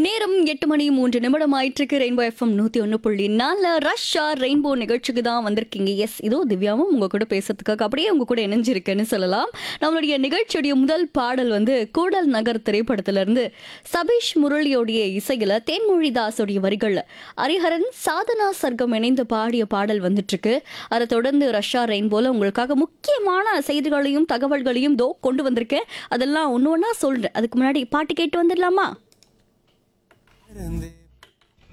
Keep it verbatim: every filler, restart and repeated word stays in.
நேரம் எட்டு மணி மூன்று நிமிடம் ஆயிட்டிருக்கு. ரெயின்போ எஃப்எம் நூத்தி ஒன்று புள்ளி நாலு ரஷ்ஷா ரெயின்போ நிகழ்ச்சிக்கு தான் வந்திருக்கீங்க. எஸ், இதோ திவ்யாவும் உங்க கூட பேசுறதுக்காக அப்படியே உங்க கூட இணைஞ்சிருக்கேன்னு சொல்லலாம். நம்மளுடைய நிகழ்ச்சியுடைய முதல் பாடல் வந்து கூடல் நகர் திரைப்படத்துல இருந்து சபீஷ் முரளியோடைய இசையில தேன்மொழிதாஸோடைய வரிகள்ல ஹரிஹரன் சாதனா சர்க்கம் இணைந்து பாடிய பாடல் வந்துட்டு இருக்கு. அதை தொடர்ந்து ரஷ்ஷா ரெயின்போல உங்களுக்காக முக்கியமான செய்திகளையும் தகவல்களையும் தோ கொண்டு வந்திருக்கேன். அதெல்லாம் ஒன்று ஒன்றா சொல்றேன். அதுக்கு முன்னாடி பாட்டு கேட்டு வந்துடலாமா? இருந்தே